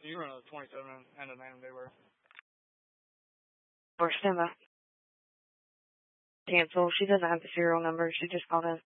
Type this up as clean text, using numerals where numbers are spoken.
You run a 27 and a 9 they were. Or stand by. Cancel. She doesn't have the serial number. She just called in.